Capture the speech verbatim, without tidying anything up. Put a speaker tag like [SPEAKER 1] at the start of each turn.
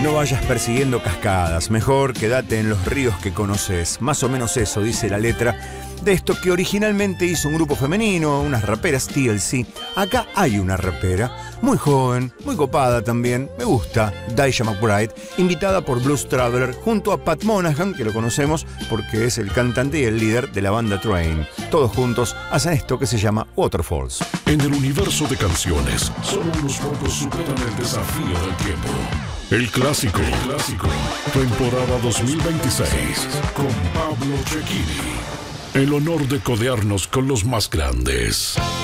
[SPEAKER 1] No vayas persiguiendo cascadas, mejor quédate en los ríos que conoces. Más o menos eso dice la letra de esto que originalmente hizo un grupo femenino, unas raperas T L C. Acá hay una rapera, muy joven, muy copada también, me gusta, Daisha McBride, invitada por Blues Traveler junto a Pat Monahan, que lo conocemos porque es el cantante y el líder de la banda Train. Todos juntos hacen esto que se llama Waterfalls.
[SPEAKER 2] En el universo de canciones, solo unos pocos superan el desafío del tiempo. El clásico, el clásico, temporada dos mil veintiséis, con Pablo Cecchini. El honor de codearnos con los más grandes.